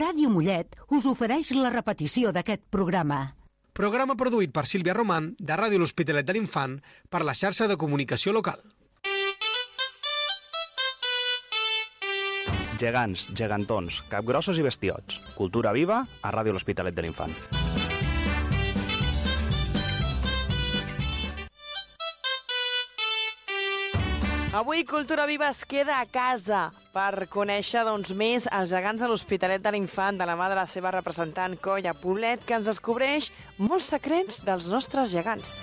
Ràdio Mollet us ofereix la repetició d'aquest programa. Programa produït per Sílvia Roman, de Ràdio L'Hospitalet de l'Infant, per la xarxa de comunicació local. Gegants, gegantons, capgrossos i bestiots. Cultura viva a Ràdio L'Hospitalet de l'Infant. Avui Cultura Viva es queda a casa per conèixer més els gegants de l'Hospitalet de l'Infant de la mà de la seva representant Colla Poblet, que ens descobreix molts secrets dels nostres gegants.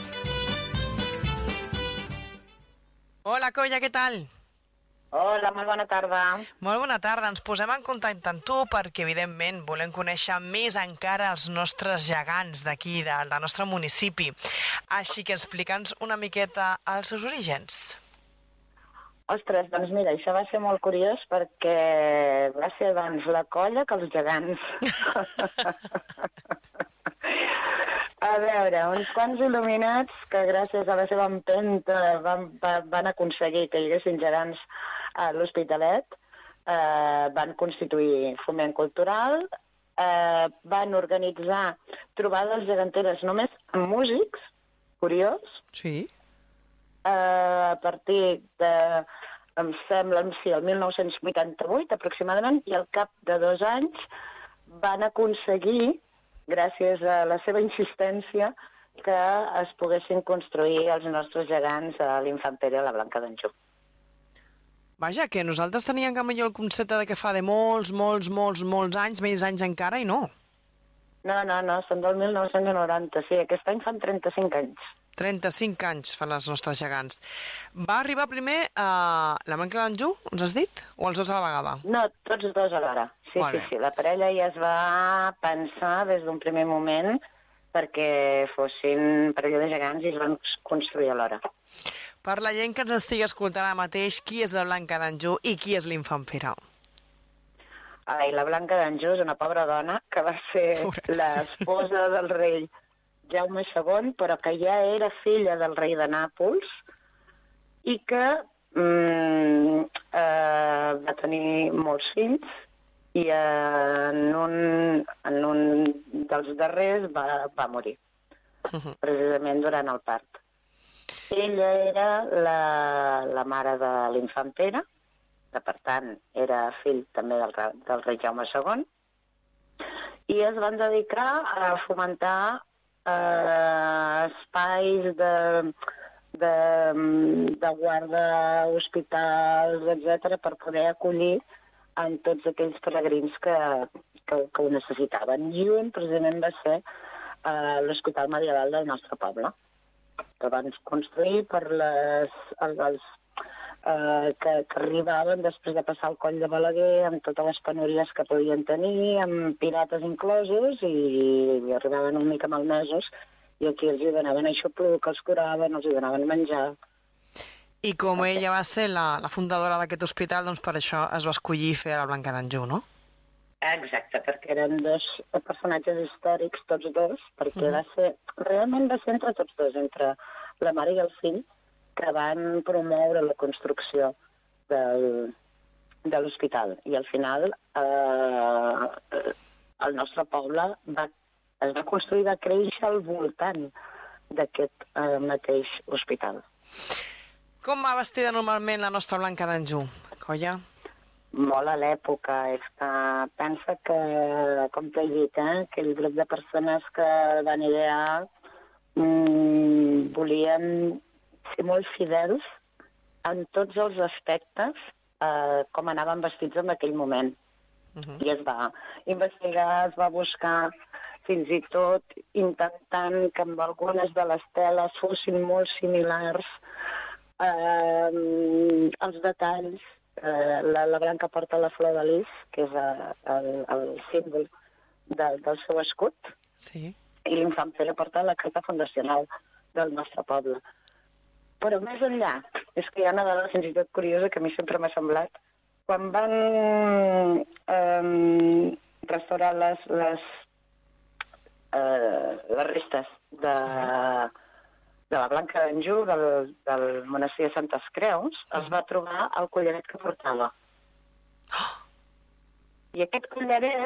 Hola Colla, què tal? Hola, molt bona tarda. Molt bona tarda, ens posem en contacte amb tu perquè evidentment volem conèixer més encara els nostres gegants d'aquí, del nostre municipi. Així que explica'ns una miqueta els seus orígens. Ostres, doncs mira, això va ser molt curiós perquè va ser la colla que els gegants. A veure, uns quants il·luminats que gràcies a la seva empenta van aconseguir que hi haguessin gegants a l'Hospitalet, van constituir Foment Cultural, van organitzar trobades geganteres només amb músics, curiós. Sí. A partir de, em sembla, el 1988 aproximadament, i al cap de 2 anys van aconseguir, gràcies a la seva insistència, que es poguessin construir els nostres gegants a l'Infant Pere i a la Blanca d'Anjou. Vaja, que nosaltres teníem que millor el concepte de que fa de molts anys, més anys encara, i no. No, són del 1990, sí, aquest any fan 35 anys. 35 anys fan els nostres gegants. Va arribar primer a la Blanca d'Anjou, ens has dit? O els dos a la vegada? No, tots dos alhora. Sí. La parella ja es va pensar des d'un primer moment perquè fossin parella de gegants i es van construir alhora. Per la gent que ens estigui escoltant ara mateix, qui és la Blanca d'Anjou i qui és l'Infant Pere? La Blanca d'Anjou és una pobra dona que va ser l'esposa del rei Jaume II, però que ja era filla del rei de Nàpols i que va tenir molts fills i en un dels darrers va morir, precisament durant el part. Ella era la mare de l'Infant Pere, que per tant era fill també del rei Jaume II, i es van dedicar a fomentar espais de guarda, hospitals, etc., per poder acollir en tots aquells peregrins que ho necessitaven. I un, precisament, va ser l'Hospital Medieval del nostre poble, que van construir per que arribaven després de passar el coll de Balaguer amb totes les penúries que podien tenir, amb pirates inclosos, i arribaven una mica malmesos, i aquí els hi donaven aixopluc, els curaven, els hi donaven menjar. I com ella va ser la fundadora d'aquest hospital, doncs per això es va escollir fer la Blanca d'Anjou, no? Exacte, perquè eren dos personatges històrics, tots dos, perquè realment va ser entre tots dos, entre la mare i el fill, que van promoure la construcció de l'hospital. I al final el nostre poble es va construir, va créixer al voltant d'aquest mateix hospital. Com va vestida normalment la nostra Blanca d'Anjou, Colla? Molt a l'època. És que pensa que, com t'he dit, aquell grup de persones que van idear volien ser molt fidels en tots els aspectes com anaven vestits en aquell moment. I es va investigar, es va buscar, fins i tot intentant que amb algunes de les teles fossin molt similars, els detalls. La Blanca porta la flor de lis, que és el símbol del seu escut, sí. I l'Infant Pere porta la carta fundacional del nostre poble. Però més enllà, és que hi ha una dada fins i tot curiosa que a mi sempre m'ha semblat. Quan van restaurar les restes de la Blanca d'Anjou, del monestir de Santes Creus, es va trobar el collaret que portava. I aquest collaret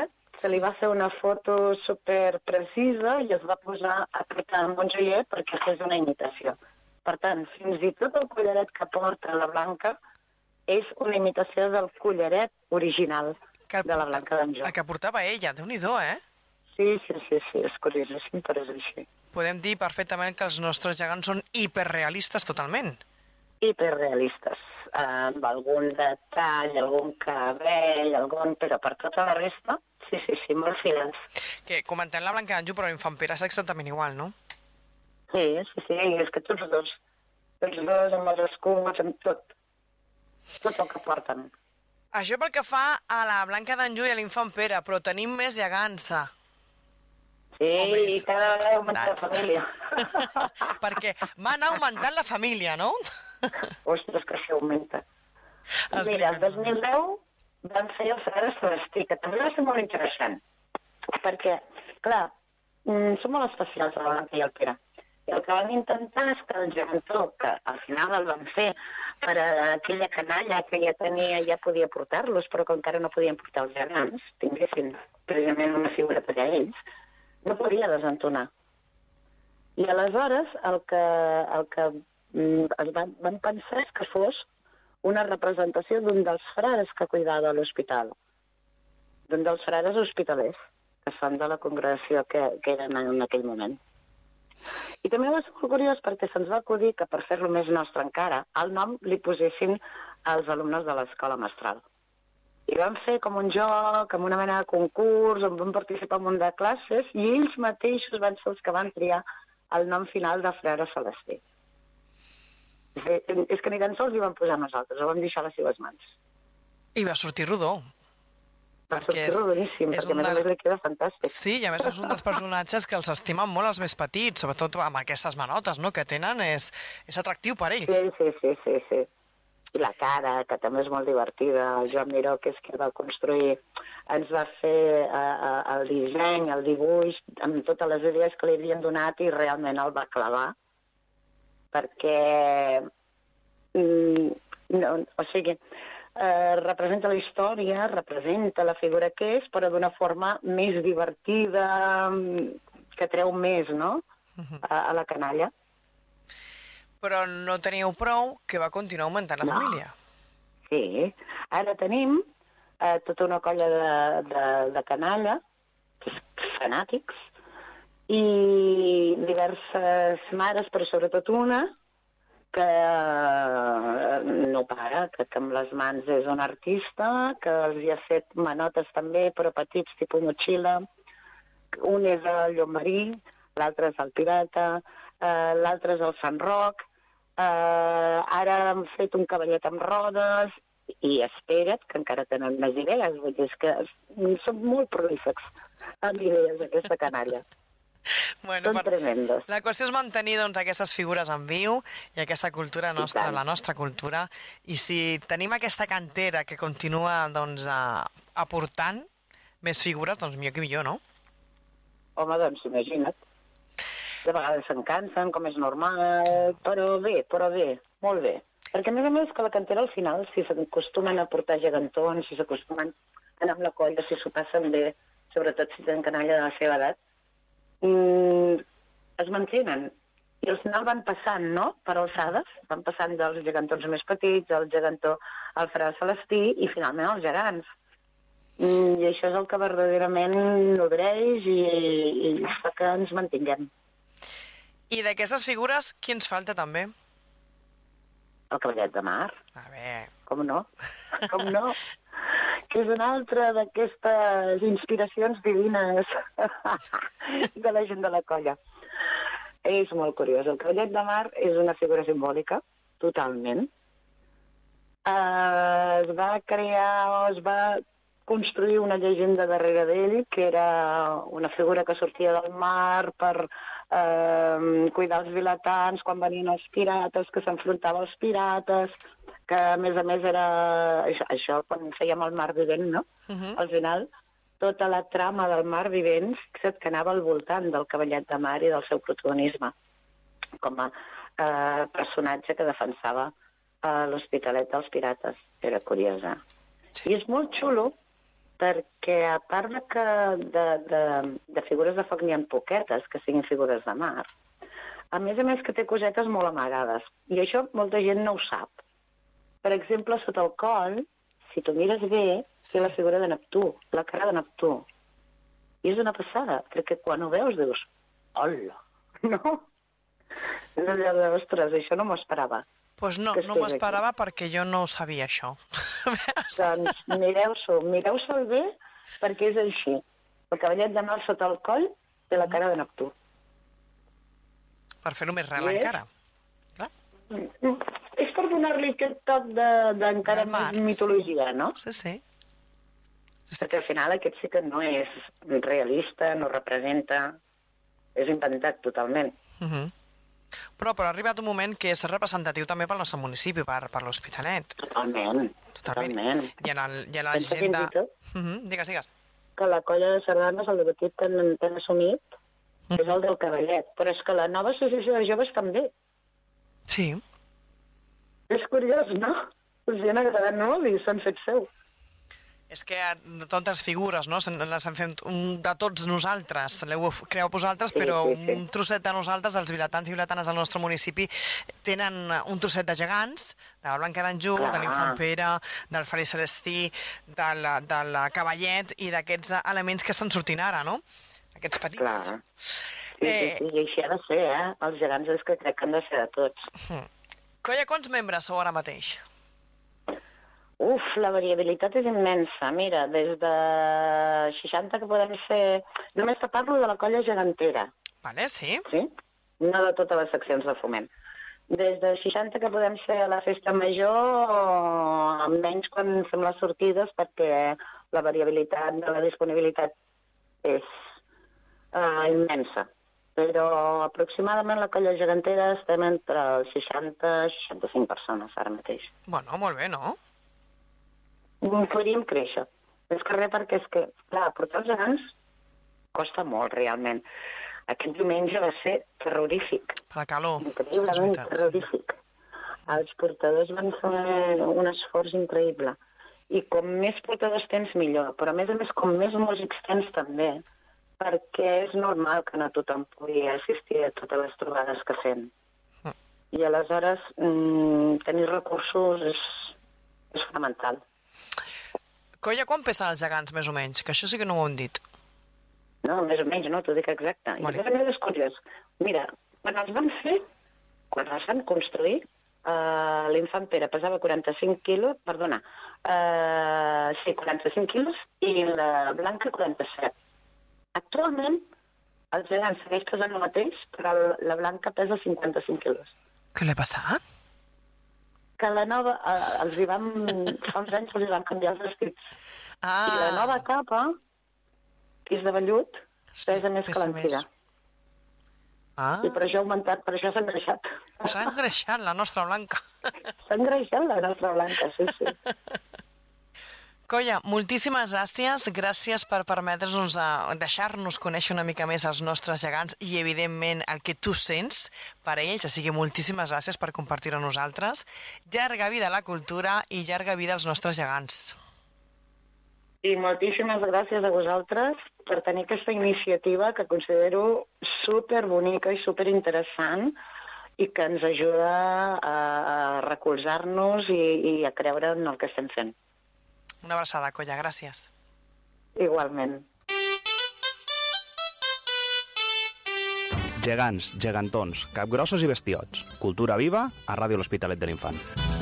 se li va fer una foto super precisa i es va posar a portar amb un joier perquè fes una imitació. Per tant, fins i tot el collaret que porta la Blanca és una imitació del collaret original de la Blanca d'Anjou. El que portava ella, Déu-n'hi-do, eh? Sí, és curiosíssim, però és així. Podem dir perfectament que els nostres gegants són hiperrealistes totalment. Hiperrealistes, amb algun detall, algun cabell, però per tota la resta, sí, molt fidels. Que comentem la Blanca d'Anjou, però l'Infant Pere és exactament igual, no? Sí, és que tots dos amb els escuts, amb tot el que porten. Això pel que fa a la Blanca d'Anjou i a l'Infant Pere, però tenim més gegança. Sí, i cada vegada augmenta la família. Perquè va anar augmentant la família, no? Ostres, que això augmenta. Mira, el 2010 van fer el Frare Celestí, que també va ser molt interessant. Perquè, clar, són molt especials la Blanca i el Pere. I el que van intentar és que el gegantó, que al final el van fer per a aquella canalla que ja podia portar-los, però que encara no podien portar els gegants, tinguessin precisament una figura per a ells, no podia desentonar. I aleshores el que van pensar és que fos una representació d'un dels frares que cuidava l'hospital, d'un dels frares hospitalers, que són de la congregació que eren en aquell moment. I també va ser molt curiós perquè se'ns va acudir que per fer-lo més nostre encara, el nom li posessin als alumnes de l'escola mestral. I van fer com un joc, amb una mena de concurs, on van participar un munt de classes, i ells mateixos van ser els que van triar el nom final de Frare Celestí. És que ni tan sols hi van posar nosaltres, ho vam deixar a les seves mans. I va sortir rodó. Va sortir rodoníssim, perquè a més a més li queda fantàstic. Sí, i a més és un dels personatges que els estimen molt els més petits, sobretot amb aquestes manotes, no?, que tenen, és atractiu per ells. Sí. I la cara, que també és molt divertida. El Joan Miró, que és qui va construir, ens va fer el disseny, el dibuix, amb totes les idees que li havien donat i realment el va clavar. Perquè, representa la història, representa la figura que és, però d'una forma més divertida, que treu més, no?, a la canalla. Però no teníeu prou, que va continuar augmentant la família. Sí. Ara tenim tota una colla de canalla, fanàtics, i diverses mares, però sobretot una, que no para, que amb les mans és un artista, que els hi ha fet manotes també, però petits, tipus motxilla. Un és el Llombarí, l'altre és el Pirata, l'altre és el Sant Roc. Ara han fet un cavallet amb rodes i espera't, que encara tenen més idees. Vull dir, és que són molt prolífics amb idees, aquesta canalla. Bueno, són tremendos. La qüestió és mantenir doncs, aquestes figures en viu i aquesta cultura nostra, la nostra cultura. I si tenim aquesta cantera que continua doncs, aportant més figures, doncs millor que millor, no? Home, doncs imagina't. De vegades se'n cansen, com és normal, però bé, molt bé. Perquè, a més, que la cantera al final, si s'acostumen a portar gegantons, si s'acostumen a anar amb la colla, si s'ho passen bé, sobretot si tenen canalla de la seva edat, es mantenen. I al final van passant, no?, per alçades, van passant dels gegantons més petits, el gegantó al Frare Celestí i finalment els gegants. I això és el que verdaderament nodreix i fa que ens mantinguem. I d'aquestes figures, qui ens falta també? El Cavallet de Mar. A veure... Com no? Com no? Que és una altra d'aquestes inspiracions divines de la gent de la colla. És molt curiós. El Cavallet de Mar és una figura simbòlica, totalment. Es va construir una llegenda darrere d'ell, que era una figura que sortia del mar per cuidar els vilatans quan venien els pirates, que s'enfrontava als pirates, que a més era això quan fèiem el mar vivent, no? Al final, tota la trama del mar vivent que anava al voltant del Cavallet de Mar i del seu protagonisme com a personatge que defensava l'Hospitalet dels Pirates. Era curiosa. I és molt xulo perquè a part de figures de foc n'hi ha poquetes, que siguin figures de mar, a més que té cosetes molt amagades. I això molta gent no ho sap. Per exemple, sota el coll, si tu mires bé, té la figura de Neptú, la cara de Neptú. I és una passada, perquè quan ho veus dius, hola, no? És allò de, ostres, això no m'ho esperava. Doncs no m'ho esperava perquè jo no ho sabia, això. Doncs mireu-se'l bé perquè és així. El cavallet de mar sota el coll té la cara de Neptú. Per fer-ho més real encara. És per donar-li aquest toc d'encara més mitologia, no? Sí. Perquè al final aquest sí que no és realista, no representa, és inventat totalment. Però ha arribat un moment que és representatiu també pel nostre municipi, per l'Hospitalet. Totalment. I a la gent de... Digues. Que la colla de sardanes, el logotip que han assumit, és el del cavallet. Però és que la nova associació de joves també. Sí. És curiós, no? Us hi han agradat molt i s'han fet seu. És que totes figures, no? Les han fet de tots nosaltres. L'heu creat vosaltres, però un trosset de nosaltres, dels vilatans i vilatanes del nostre municipi, tenen un trosset de gegants, de la Blanca d'Anjou, de l'Infant Pere, del Feli Celestí, de la Cavallet i d'aquests elements que estan sortint ara, no? Aquests petits. Clar. Sí, i així ha de ser, Els gegants és que crec que han de ser de tots. Colla, quants membres sou ara mateix? La variabilitat és immensa. Mira, des de 60 que podem ser... Només te parlo de la colla gegantera. Vale, sí. Sí? No de totes les seccions de foment. Des de 60 que podem ser a la festa major, menys quan fem les sortides, perquè la variabilitat de la disponibilitat és immensa. Però aproximadament la colla gegantera estem entre els 60 i 65 persones ara mateix. Bueno, molt bé, no? Podríem créixer. És que perquè és que, clar, portar els gegants costa molt, realment. Aquest diumenge va ser terrorífic. Per la calor. Increïblement terrorífic. Els portadors van fer un esforç increïble. I com més portadors tens, millor. Però, a més, com més músics tens, també, perquè és normal que no tothom pugui assistir a totes les trobades que fem. I aleshores tenir recursos és fonamental. Colla, quan pesen els gegants, més o menys? Que això sí que no ho hem dit. No, més o menys, no, t'ho dic exacte. I a més és curiós. Mira, quan els van fer, quan els van construir, l'Infant Pere pesava 45 quilos, perdona, 45 quilos, i la Blanca 47. Actualment, els gegants segueix pesant el mateix, però la Blanca pesa 55 quilos. Què li ha passat? Que la nova, fa uns anys els van canviar els vestits. I la nova capa, que és de vellut, pesa més que l'antiga. I per això ha augmentat, per això s'ha engreixat. S'ha engreixat la nostra Blanca. S'ha engreixat la nostra Blanca, sí. Colla, moltíssimes gràcies per permetre'ns deixar-nos conèixer una mica més els nostres gegants i, evidentment, el que tu sents per ells. O sigui, moltíssimes gràcies per compartir-ho amb nosaltres. Llarga vida a la cultura i llarga vida als nostres gegants. I moltíssimes gràcies a vosaltres per tenir aquesta iniciativa que considero superbonica i superinteressant i que ens ajuda a recolzar-nos i a creure en el que estem fent. Una abraçada, Colla, gràcies. Igualment. Gegants, gegantons, capgrossos i bestiots. Cultura viva a Ràdio L'Hospitalet de l'Infant.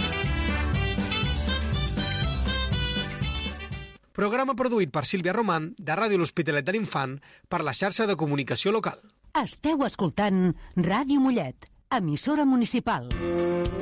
Programa produït per Sílvia Román, de Ràdio L'Hospitalet de l'Infant, per la xarxa de comunicació local. Esteu escoltant Ràdio Mollet, emissora municipal.